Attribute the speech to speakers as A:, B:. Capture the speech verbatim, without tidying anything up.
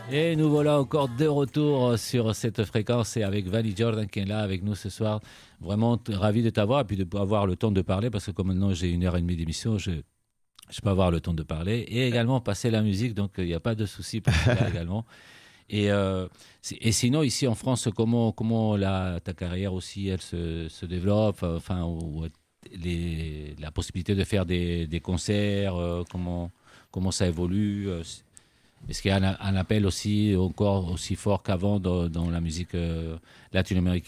A: Et nous voilà encore de retour sur cette fréquence et avec Vanny Jordan qui est là avec nous ce soir. Vraiment t- ravi de t'avoir et puis de avoir le temps de parler parce que comme maintenant j'ai une heure et demie d'émission, je, je peux avoir le temps de parler et également passer la musique, donc il n'y a pas de souci pour cela également. Et, euh, c'est- et sinon, ici en France, comment, comment la, ta carrière aussi, elle se, se développe, euh, enfin, ou, les, la possibilité de faire des, des concerts, euh, comment, comment ça évolue euh, c'est- Est-ce qu'il y a un, un appel aussi encore aussi fort qu'avant dans, dans la musique euh, latino-américaine